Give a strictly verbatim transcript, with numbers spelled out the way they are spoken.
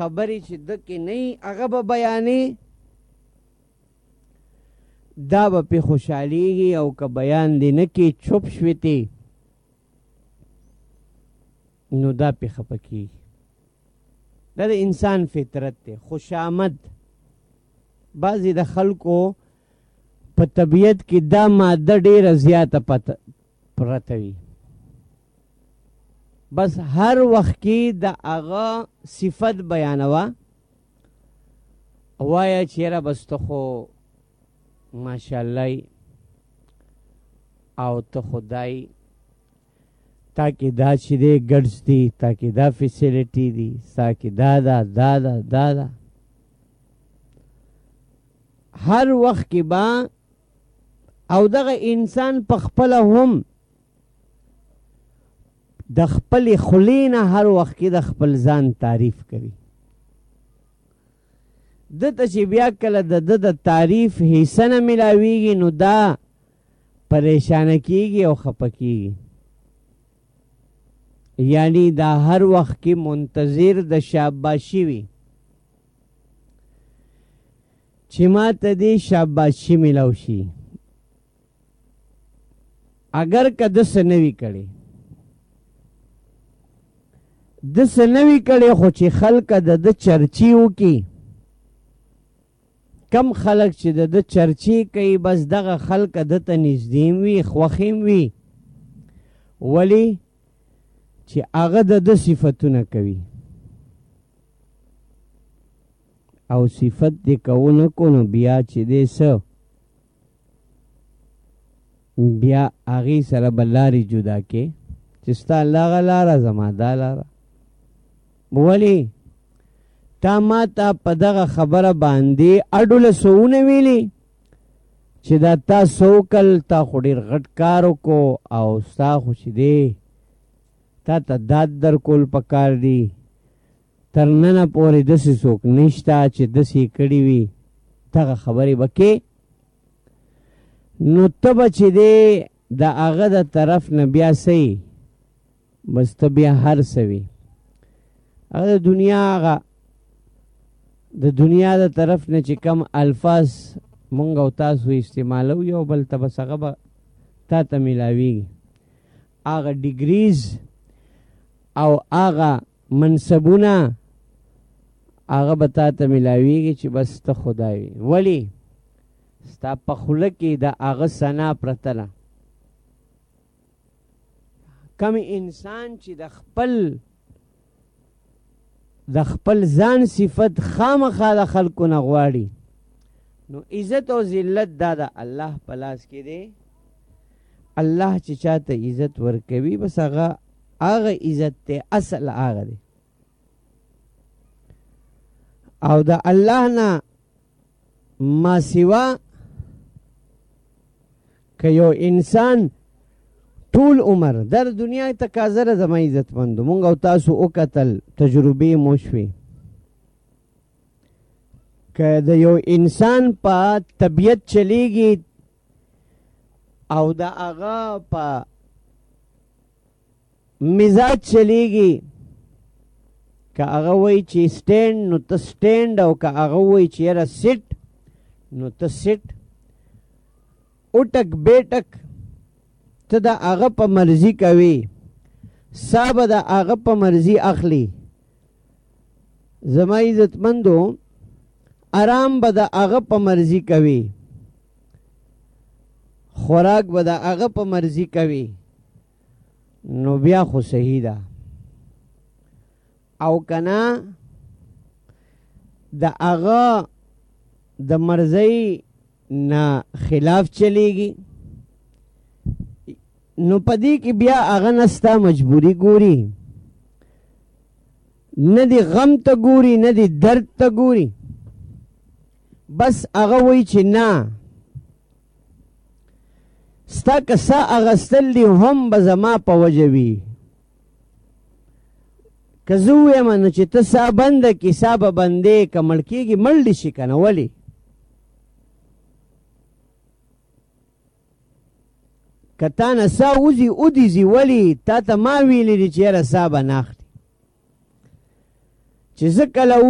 خبرې چې د کې نه هغه به بیانې دا به پې خوشحالیږي او که بیان دی نه کې چوپ شوې نو دا پې خفه کېږي. دا د انسان فطرت دی. خوشامد بعضې د خلکو په طبیعت کې دا ماده ډېره زیاته پرته وي، بس هر وخت کې د هغه صفت بیانوه، وایه چې یاره بس ته خو ماشاءالله او ته خدای تاکې دا چې دی ګډس دی، تاکې دا فیسیلیټي دی، تاکې دا دا دا دا دا دا هر وخت کې با او دغه انسان په خپله هم د خپلې خولې نه هر وخت کې د خپل ځان تعریف کوي. دته چې بیا کله د ده د تعریف حصه نه میلاویږي نو دا پریشانه کیږي او خفه کیږي. یعنی دا هر وخت کې منتظر د شاباشي وي چې ما ته دې شاباشي میلاو شي. اگر که ده څه نه وي کړی، ده څه نه وي کړی، خو چې خلک د ده چرچې وکړي، کم خلک چې د ده چرچې کوي بس دغه خلک ده ته نږدې وي، خوښې وي. ولې چې هغه د ده صفتونه کوي او صفت دې کوو نه کو نو بیا چې دی څه بیا هغې سره به لارې جدا کې چې ستا دغه لاره زما دا لاره. ولې تا ما ته په دغه خبره باندې اډوله سوونه ویلي چې دا تا سوکل تا خو ډېر غټ کار وکړو او ستا خو چې دی تا ته داد در کول پکار دي، تر ننه پورې داسې څوک نشته چې داسې یې کړي وي. دغه خبرې به کې نو ته به چې دی د هغه د طرف نه بیا څه بس ته بیا هر څه وي. هغه د دنیا هغه د دنیا د طرف نه چې کم الفاظ مونږ او تاسو استعمالو یو بل ته بس هغه به تا ته میلاویږي. هغه ډیګریز او هغه منصبونه هغه به تا ته میلاویږي چې بس ته خدای وي. ولې ستا په خوله کې د هغه ثنا پرته ده. کم انسان چې د خپل د خپل ځان صفت خامخا د خلکو نه غواړي نو عزت او ذلت دا د الله په لاس کې دی. الله چې چاته عزت ورکوي بس هغه هغه عزت دی، اصل هغه دی. او د الله نه ما سوا که یو انسان ټول عمر در دنیا تقاضا ده زما عزتمندو مونږ او تاسو وکتل تجربې مو شوې که د یو انسان په طبیعت چلیږي او د هغه په مزاج چلیږي، که هغه وایي چې سټینډ نو ته سټینډ، او که هغه وایي چې یاره سټ نو ته سټ. اٹک بیٹک ته د هغه په مرضي کوي، سا به د هغه په مرضي اخلي. زما عزتمندو آرام به د هغه په مرضي کوي، خوراک به د هغه په مرضي کوي. نو بیا خو صحیح ده. او کنا د هغه د مرضی نه خلاف چلیږي نو پدې کې بیا هغه نستا مجبوری ګوري، نه دی غم ته ګوري نه دی درد ته ګوري، بس هغه وایي چې نه ستا که سا اغستل دی هم به زما په وجه وي. که زه ووایم نو چې ته سا بنده کړي سا به بندې که مړ کېږي مړ دې شي که نه. ولې که تا نه سا وځي ودیځي، ولې تا ته ما ویلي دي چې یاره سا به نه اخلي. چې زه کله